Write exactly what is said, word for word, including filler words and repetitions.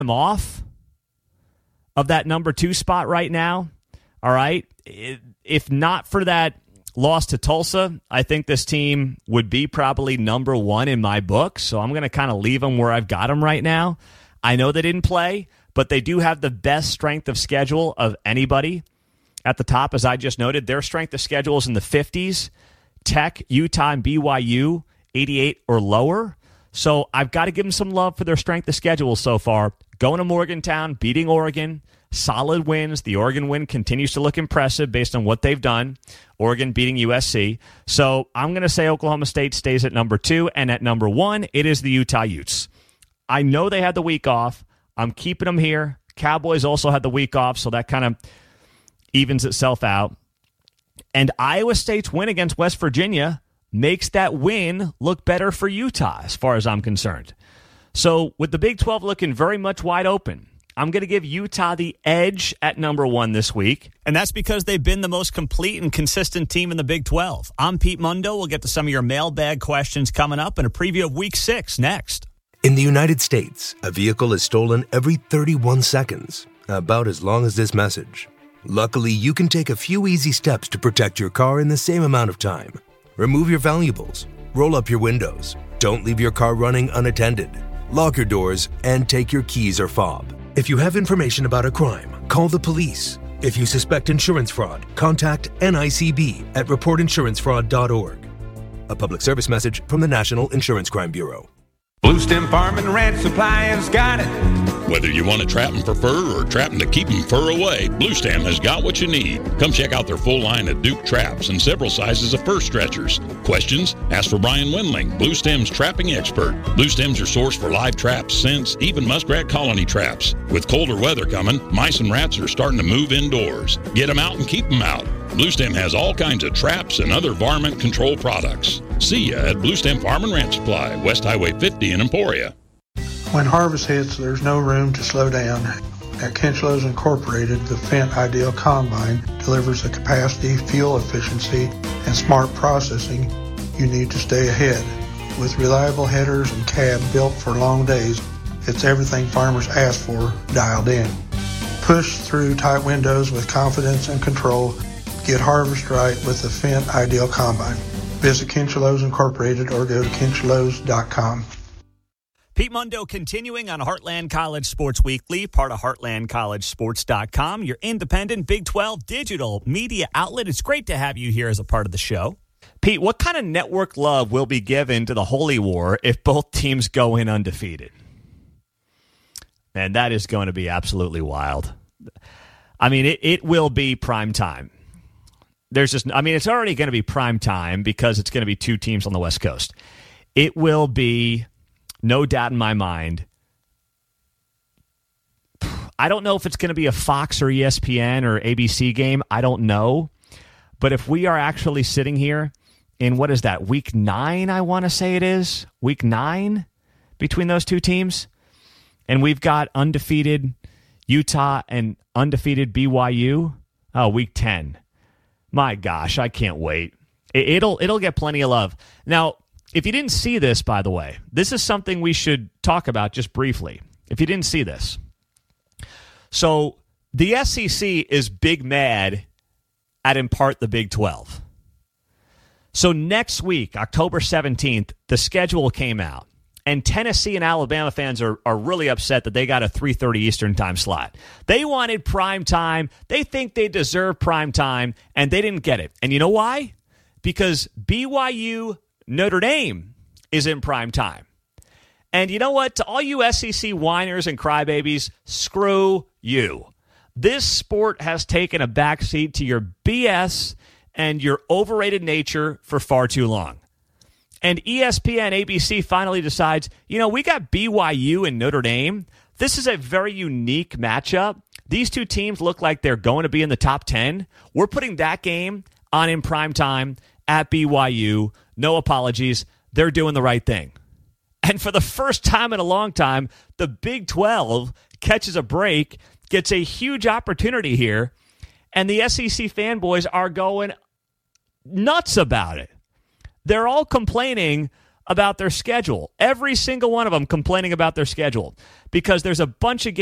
them off of that number two spot right now. All right. If not for that loss to Tulsa, I think this team would be probably number one in my book. So I'm going to kind of leave them where I've got them right now. I know they didn't play, but they do have the best strength of schedule of anybody at the top. As I just noted, their strength of schedule is in the fifties. Tech, Utah, and B Y U, eighty-eight or lower. So I've got to give them some love for their strength of schedule so far. Going to Morgantown, beating Oregon, solid wins. The Oregon win continues to look impressive based on what they've done. Oregon beating U S C. So I'm going to say Oklahoma State stays at number two, and at number one, it is the Utah Utes. I know they had the week off. I'm keeping them here. Cowboys also had the week off, so that kind of evens itself out. And Iowa State's win against West Virginia makes that win look better for Utah as far as I'm concerned. So with the Big twelve looking very much wide open, I'm going to give Utah the edge at number one this week. And that's because they've been the most complete and consistent team in the Big twelve. I'm Pete Mundo. We'll get to some of your mailbag questions coming up and a preview of week six next. In the United States, a vehicle is stolen every thirty-one seconds, about as long as this message. Luckily, you can take a few easy steps to protect your car in the same amount of time. Remove your valuables, roll up your windows, don't leave your car running unattended, lock your doors, and take your keys or fob. If you have information about a crime, call the police. If you suspect insurance fraud, contact N I C B at report insurance fraud dot org. A public service message from the National Insurance Crime Bureau. Blue Stem Farm and Ranch Supply has got it. Whether you want to trap them for fur or trap them to keep them fur away, Blue Stem has got what you need. Come check out their full line of Duke traps and several sizes of fur stretchers. Questions? Ask for Brian Wendling, Blue Stem's trapping expert. Blue Stem's your source for live traps, scents, even muskrat colony traps. With colder weather coming, mice and rats are starting to move indoors. Get them out and keep them out. Blue Stem has all kinds of traps and other varmint control products. See ya at Blue Stem Farm and Ranch Supply, West Highway fifty in Emporia. When harvest hits, there's no room to slow down. At Kinchlows Incorporated, the Fendt Ideal Combine delivers the capacity, fuel efficiency, and smart processing you need to stay ahead. With reliable headers and cab built for long days, it's everything farmers ask for dialed in. Push through tight windows with confidence and control. Get harvest right with the Fendt Ideal Combine. Visit Kinchlows Incorporated or go to kinchlows dot com. Pete Mundo continuing on Heartland College Sports Weekly, part of heartland college sports dot com, your independent Big twelve digital media outlet. It's great to have you here as a part of the show. Pete, what kind of network love will be given to the Holy War if both teams go in undefeated? Man, that is going to be absolutely wild. I mean, it, it will be prime time. There's just, I mean, it's already going to be prime time because it's going to be two teams on the West Coast. It will be, no doubt in my mind, I don't know if it's going to be a Fox or E S P N or A B C game. I don't know. But if we are actually sitting here in, what is that, week nine, I want to say it is, week nine between those two teams, and we've got undefeated Utah and undefeated B Y U, oh, week ten. My gosh, I can't wait. It'll it'll get plenty of love. Now, if you didn't see this, by the way, this is something we should talk about just briefly. If you didn't see this. So the S E C is big mad at, in part, the Big twelve. So next week, October seventeenth, the schedule came out. And Tennessee and Alabama fans are, are really upset that they got a three thirty Eastern time slot. They wanted prime time. They think they deserve prime time, and they didn't get it. And you know why? Because B Y U Notre Dame is in prime time. And you know what? To all you S E C whiners and crybabies, screw you. This sport has taken a backseat to your B S and your overrated nature for far too long. And E S P N, A B C finally decides, you know, we got B Y U and Notre Dame. This is a very unique matchup. These two teams look like they're going to be in the top ten. We're putting that game on in prime time at B Y U. No apologies. They're doing the right thing. And for the first time in a long time, the Big twelve catches a break, gets a huge opportunity here, and the S E C fanboys are going nuts about it. They're all complaining about their schedule. Every single one of them complaining about their schedule because there's a bunch of